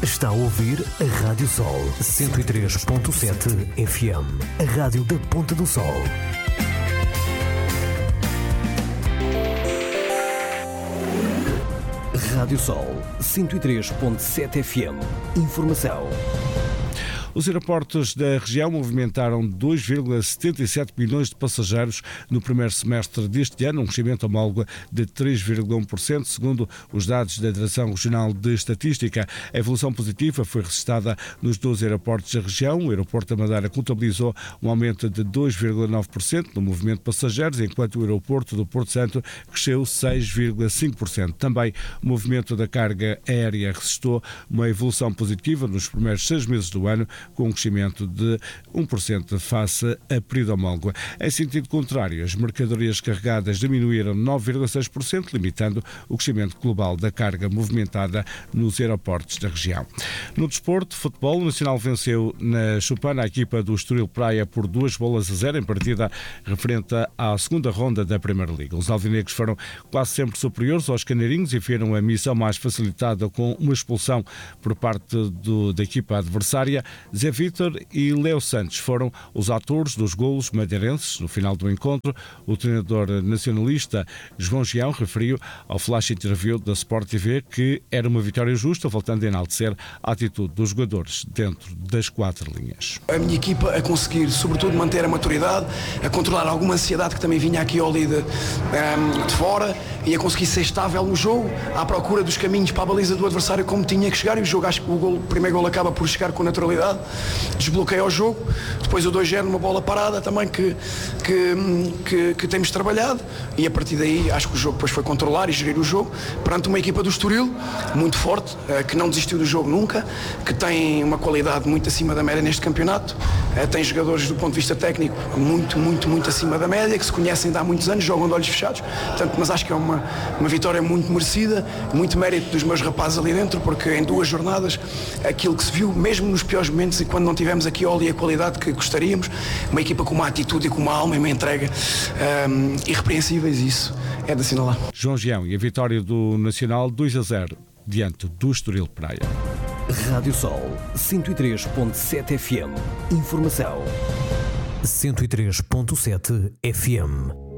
Está a ouvir a Rádio Sol 103.7 FM, a rádio da Ponta do Sol. Rádio Sol 103.7 FM. Informação. Os aeroportos da região movimentaram 2,77 milhões de passageiros no primeiro semestre deste ano, um crescimento homólogo de 3,1%, segundo os dados da Direção Regional de Estatística. A evolução positiva foi registrada nos 12 aeroportos da região. O aeroporto da Madeira contabilizou um aumento de 2,9% no movimento de passageiros, enquanto o aeroporto do Porto Santo cresceu 6,5%. Também o movimento da carga aérea registrou uma evolução positiva nos primeiros 6 meses do ano, com um crescimento de 1% face a período homólogo. Em sentido contrário, as mercadorias carregadas diminuíram 9,6%, limitando o crescimento global da carga movimentada nos aeroportos da região. No desporto, futebol, o Nacional venceu na Chupana a equipa do Estoril Praia por 2-0 em partida referente à segunda ronda da Primeira Liga. Os alvinegros foram quase sempre superiores aos caneirinhos e viram a missão mais facilitada com uma expulsão por parte da equipa adversária. Zé Vítor e Léo Santos foram os autores dos golos madeirenses. No final do encontro, o treinador nacionalista João Gião referiu ao flash interview da Sport TV que era uma vitória justa, voltando a enaltecer a atitude dos jogadores dentro das 4 linhas. A minha equipa a conseguir, sobretudo, manter a maturidade, a controlar alguma ansiedade que também vinha aqui ao líder de fora e a conseguir ser estável no jogo, à procura dos caminhos para a baliza do adversário como tinha que chegar, e o jogo, acho que o primeiro gol acaba por chegar com naturalidade, desbloqueia o jogo, depois o 2-0 numa bola parada também que temos trabalhado, e a partir daí acho que o jogo depois foi controlar e gerir o jogo perante uma equipa do Estoril muito forte, que não desistiu do jogo nunca, que tem uma qualidade muito acima da média neste campeonato, tem jogadores do ponto de vista técnico muito acima da média, que se conhecem de há muitos anos, jogam de olhos fechados, portanto, mas acho que é uma vitória muito merecida, muito mérito dos meus rapazes ali dentro, porque em 2 jornadas aquilo que se viu, mesmo nos piores momentos e quando não tivemos aqui a a qualidade que gostaríamos, uma equipa com uma atitude e com uma alma e uma entrega irrepreensíveis, isso é de assinalar. João Gião e a vitória do Nacional 2-0 diante do Estoril Praia. Rádio Sol 103.7 FM. Informação 103.7 FM.